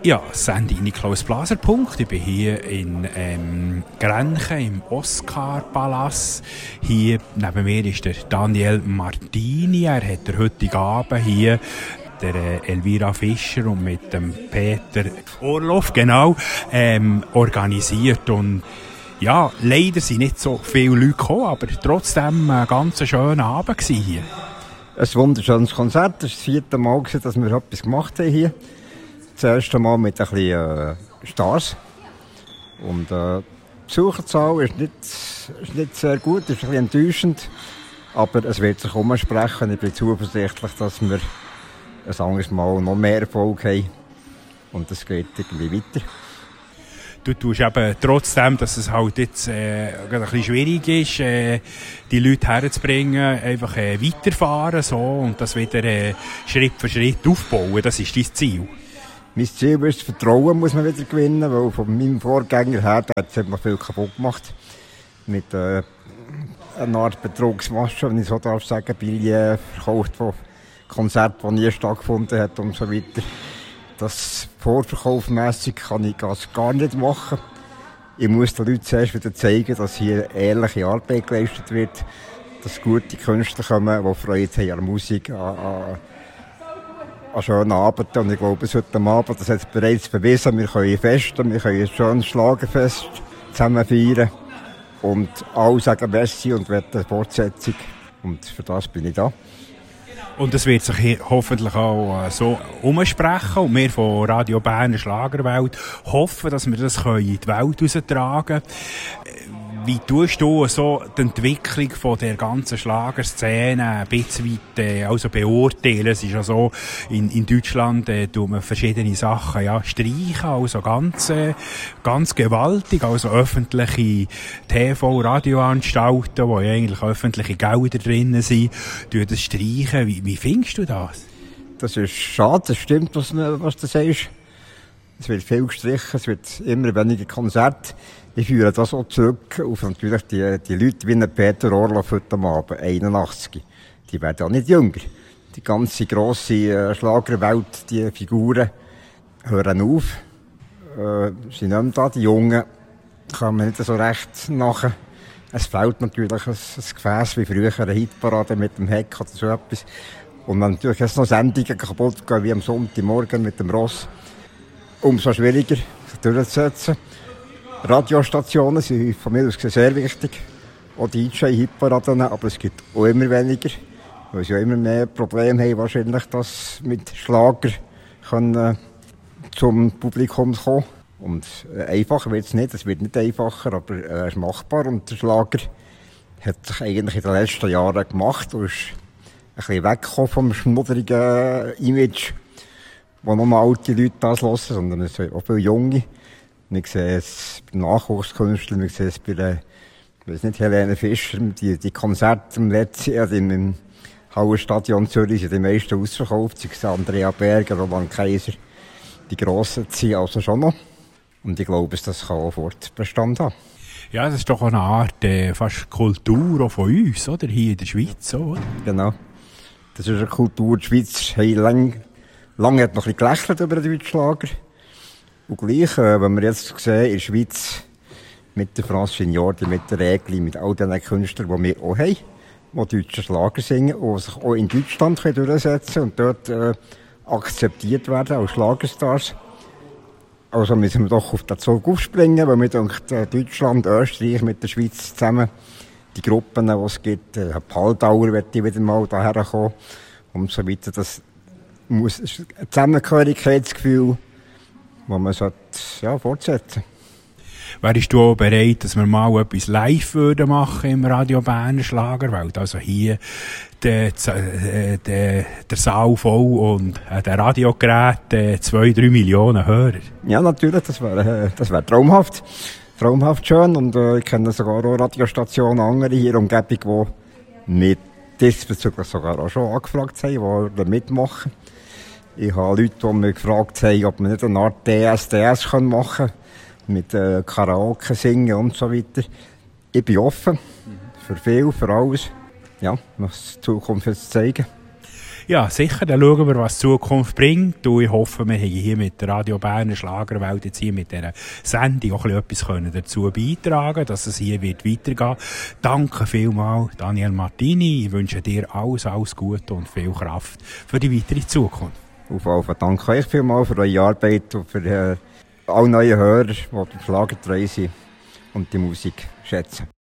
Ja, Sandy Niklaus-Blaser-Punkt. Ich bin hier in Grenchen im Oscar-Palast. Hier neben mir ist der Daniel Martini. Er hat der heutige Abend hier der Elvira Fischer und mit dem Peter Orloff organisiert. Und ja, leider sind nicht so viele Leute gekommen, aber trotzdem ein ganz schöner Abend hier. Ein wunderschönes Konzert. Das war das 4. Mal, dass wir etwas gemacht haben hier. Das erste Mal mit ein bisschen Stars. Und die Besucherzahl ist nicht sehr gut, ist ein bisschen enttäuschend. Aber es wird sich umsprechen. Ich bin zuversichtlich, dass wir ein anderes Mal noch mehr Erfolg haben. Und es geht irgendwie weiter. Du tust eben trotzdem, dass es halt jetzt ein bisschen schwierig ist, die Leute herzubringen, einfach weiterfahren so, und das wieder Schritt für Schritt aufbauen. Das ist dein Ziel. Mein Ziel ist, das Vertrauen muss man wieder gewinnen, weil von meinem Vorgänger her, der hat noch viel kaputt gemacht. Mit einer Art Betrugsmasche, wenn ich so darf sagen, Billionen verkauft von Konzerten, die nie stattgefunden haben und so weiter. Das vorverkaufmässig kann ich gar nicht machen. Ich muss den Leuten zuerst wieder zeigen, dass hier ehrliche Arbeit geleistet wird, dass gute Künstler kommen, die Freude haben an Musik, an schönen Abenden. Und ich glaube, heute Abend, das hat es bereits bewiesen, wir können festen, wir können ein schönes Schlagerfest zusammen feiern. Und alle sagen Merci und wollen eine Fortsetzung. Und für das bin ich da. Und es wird sich hoffentlich auch so umsprechen. Und wir von Radio Berner Schlagerwelt hoffen, dass wir das in die Welt raustragen können. Wie tust du so die Entwicklung von der ganzen Schlagerszene ein bisschen weit, also beurteilen? Es ist ja so, in Deutschland tut man verschiedene Sachen streichen, also ganz gewaltig, also öffentliche TV-Radioanstalten, wo eigentlich öffentliche Gelder drin sind, tun das streichen. Wie findest du das? Das ist schade, das stimmt, was du sagst. Es wird viel gestrichen, es wird immer weniger Konzerte. Ich führe das auch zurück auf natürlich die Leute wie Peter Orloff heute Abend, 81. Die werden auch nicht jünger. Die ganze grosse Schlagerwelt, die Figuren hören auf, sind nicht mehr da. Die Jungen kommen nicht so recht nach. Es fehlt natürlich ein Gefäß wie früher, eine Hitparade mit dem Heck oder so etwas. Und wenn natürlich jetzt noch Sendungen kaputt gehen, wie am Sonntagmorgen mit dem Ross, umso schwieriger durchzusetzen. Radiostationen sind von mir aus sehr wichtig. Auch DJ-Hitparaden, aber es gibt auch immer weniger. Weil sie ja immer mehr Probleme haben, wahrscheinlich, dass mit Schlager zum Publikum kommen. Und einfacher wird es nicht. Es wird nicht einfacher, aber es ist machbar. Und der Schlager hat sich eigentlich in den letzten Jahren gemacht und ist ein bisschen weggekommen vom schmuddrigen Image, wo nur alte Leute das hören, sondern es sind auch viele Junge. Wir sehen es bei Nachwuchskünstlern, wir sehen es bei Helene Fischer, die Konzerte im letzten Jahr im Hallenstadion Zürich sind die meisten ausverkauft. Sie sehen Andrea Berger, Roland Kaiser, die Grossen sind also schon noch. Und ich glaube, das kann auch Fortbestand haben. Ja, das ist doch eine Art fast Kultur auch von uns, oder? Hier in der Schweiz, oder? Genau. Das ist eine Kultur. Die Schweiz hat lange hat noch ein bisschen gelächelt über den Deutschschlager. Und gleich, wenn wir jetzt sehen, in der Schweiz, mit der Francine Jordi, mit der Regli, mit all diesen Künstlern, die wir auch haben, die deutsche Schlager singen und sich auch in Deutschland durchsetzen und dort akzeptiert werden als Schlagerstars. Also müssen wir doch auf den Zug aufspringen, weil wir denken, Deutschland, Österreich mit der Schweiz zusammen, die Gruppen, die es gibt, Paldauer wird die wieder mal daher kommen und so weiter. Das muss ein Zusammengehörigkeitsgefühl, das man fortsetzen sollte. Wärst du auch bereit, dass wir mal etwas live machen im Radio Berner Schlagerwelt? Also hier der Saal voll und der Radiogerät 2-3 Millionen Hörer. Ja, natürlich, das wäre traumhaft. Traumhaft schön. Und ich kenne sogar auch Radiostationen, andere hier in der Umgebung, die mit diesbezüglich sogar auch schon angefragt haben, die mitmachen. Ich habe Leute, die mich gefragt haben, ob wir nicht eine Art DSDS machen können. Mit Karaoke singen und so weiter. Ich bin offen für viel, für alles. Ja, was die Zukunft jetzt zeigen. Ja, sicher, dann schauen wir, was die Zukunft bringt. Und ich hoffe, wir haben hier mit der Radio Berner Schlagerwelt jetzt hier mit dieser Sendung auch etwas dazu beitragen, dass es hier wird weitergehen. Danke vielmals, Daniel Martini. Ich wünsche dir alles Gute und viel Kraft für die weitere Zukunft. Auf jeden Fall danke euch vielmals für eure Arbeit und für alle neuen Hörer, die dem Schlager treu sind und die Musik schätzen.